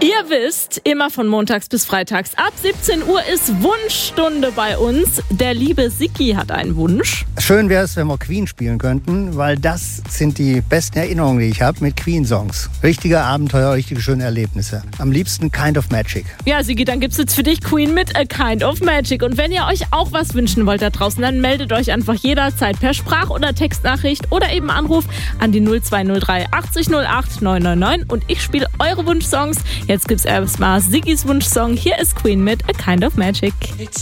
Ihr wisst, immer von montags bis freitags ab 17 Uhr ist Wunschstunde bei uns. Der liebe Sigi hat einen Wunsch. Schön wäre es, wenn wir Queen spielen könnten, weil das sind die besten Erinnerungen, die ich habe mit Queen-Songs. Richtige Abenteuer, richtige schöne Erlebnisse. Am liebsten Kind of Magic. Ja, Sigi, dann gibt's jetzt für dich Queen mit A Kind of Magic. Und wenn ihr euch auch was wünschen wollt da draußen, dann meldet euch einfach jederzeit per Sprach- oder Textnachricht oder eben Anruf an die 0203 80 08 999 und ich spiele eure Wunschsongs. Jetzt gibt's erstmal Sigis Wunschsong. Hier ist Queen mit A Kind of Magic.